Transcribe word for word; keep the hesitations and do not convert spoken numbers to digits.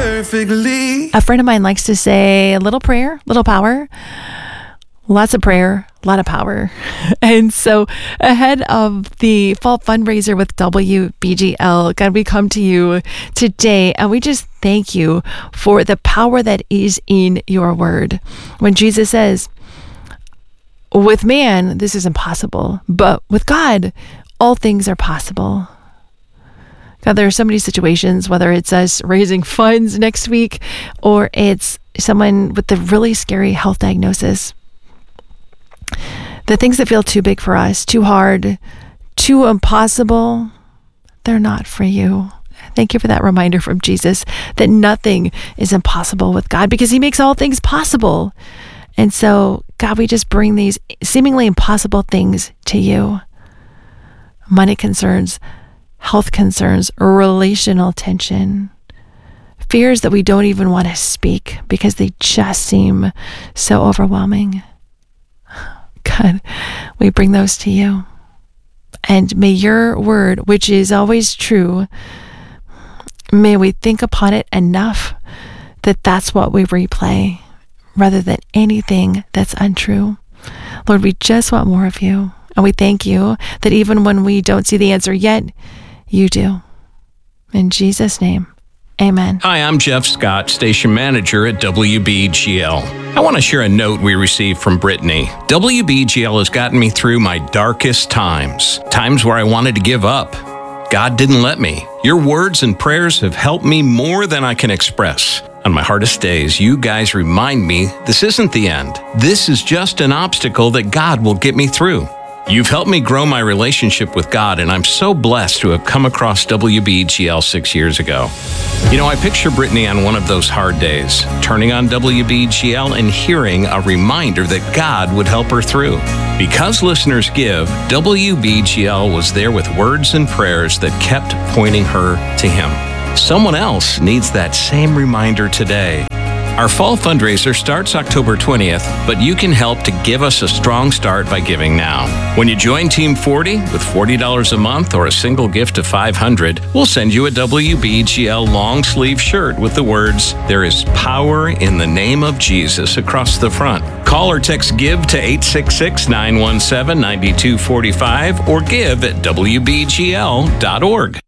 perfectly. A friend of mine likes to say, a little prayer, little power. Lots of prayer, a lot of power. And so ahead of the fall fundraiser with W B G L, God, we come to you today and we just thank you for the power that is in your word. When Jesus says, with man, this is impossible, but with God, all things are possible. God, there are so many situations, whether it's us raising funds next week or it's someone with a really scary health diagnosis. The things that feel too big for us, too hard, too impossible, they're not for you. Thank you for that reminder from Jesus that nothing is impossible with God because he makes all things possible. And so, God, we just bring these seemingly impossible things to you. Money concerns, health concerns, relational tension, fears that we don't even want to speak because they just seem so overwhelming. God, we bring those to you. And may your word, which is always true, may we think upon it enough that that's what we replay rather than anything that's untrue. Lord, we just want more of you. And we thank you that even when we don't see the answer yet, you do. In Jesus' name. Amen. Hi, I'm Jeff Scott, station manager at W B G L. I want to share a note we received from Brittany. W B G L has gotten me through my darkest times, times where I wanted to give up. God didn't let me. Your words and prayers have helped me more than I can express. On my hardest days, you guys remind me this isn't the end. This is just an obstacle that God will get me through. You've helped me grow my relationship with God, and I'm so blessed to have come across W B G L six years ago. You know, I picture Brittany on one of those hard days, turning on W B G L and hearing a reminder that God would help her through. Because listeners give, W B G L was there with words and prayers that kept pointing her to Him. Someone else needs that same reminder today. Our fall fundraiser starts October twentieth, but you can help to give us a strong start by giving now. When you join Team forty with forty dollars a month or a single gift of five hundred dollars, we'll send you a W B G L long sleeve shirt with the words, "There is power in the name of Jesus" across the front. Call or text GIVE to eight six six, nine one seven, nine two four five or give at W B G L dot org.